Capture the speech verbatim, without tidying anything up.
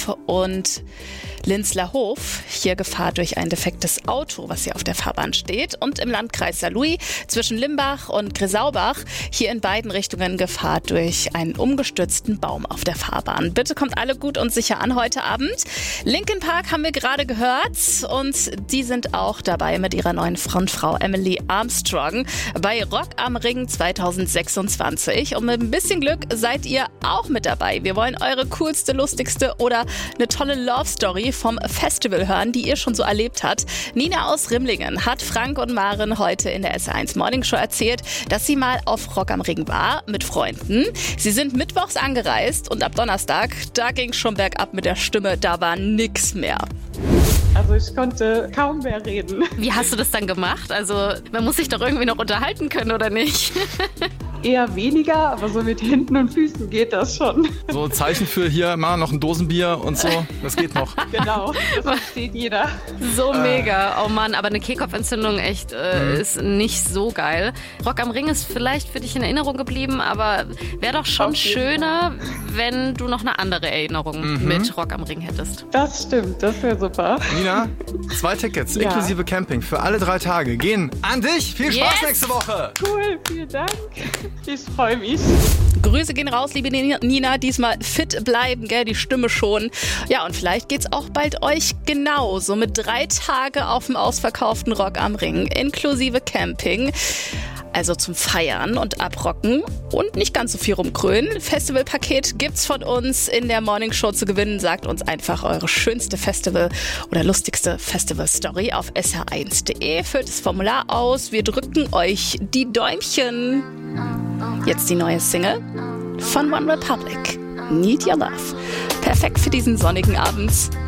und Linzlerhof. Hier Gefahr durch ein defektes Auto, was hier auf der Fahrbahn steht. Und im Landkreis Saarlouis zwischen Limbach und Grisaubach. Hier in beiden Richtungen Gefahr durch einen umgestürzten Baum auf der Fahrbahn. Bitte kommt alle gut und sicher an heute Abend. Linkin Park haben wir gerade gehört und die sind auch dabei mit ihrer neuen Frontfrau Emily Armstrong bei Rock am Ring zwanzig sechsundzwanzig. Und mit ein bisschen Glück seid ihr auch mit dabei. Wir wollen eure coolste, lustigste oder eine tolle Love Story vom Festival hören, die ihr schon so erlebt habt. Nina aus Rimlingen hat Frank und Maren heute in der S R eins Morning Show erzählt, dass sie mal auf Rock am Ring war mit Freunden. Sie sind mittwochs angereist und ab Donnerstag, da ging es schon bergab mit der Stimme, da war nix mehr. Also ich konnte kaum mehr reden. Wie hast du das dann gemacht? Also man muss sich doch irgendwie noch unterhalten können, oder nicht? Eher weniger, aber so mit Händen und Füßen geht das schon. So ein Zeichen für hier mal noch ein Dosenbier und so, das geht noch. Genau, das versteht jeder. So mega. Oh Mann, aber eine Kehlkopfentzündung echt äh, mhm. ist nicht so geil. Rock am Ring ist vielleicht für dich in Erinnerung geblieben, aber wäre doch schon schöner, wenn du noch eine andere Erinnerung mhm. mit Rock am Ring hättest. Das stimmt, das wäre super. Nina, zwei Tickets ja. inklusive Camping für alle drei Tage gehen an dich. Viel Spaß yes. nächste Woche. Cool, vielen Dank. Ich freue mich. Grüße gehen raus, liebe Nina. Diesmal fit bleiben, gell? Die Stimme schon. Ja, und vielleicht geht's auch bald euch genauso mit drei Tage auf dem ausverkauften Rock am Ring, inklusive Camping. Also zum Feiern und Abrocken und nicht ganz so viel rumkrönen. Festivalpaket gibt's von uns in der Morning Show zu gewinnen. Sagt uns einfach eure schönste Festival- oder lustigste Festival-Story auf s r eins punkt de. Füllt das Formular aus. Wir drücken euch die Däumchen. Jetzt die neue Single von One Republic. Need Your Love. Perfekt für diesen sonnigen Abend.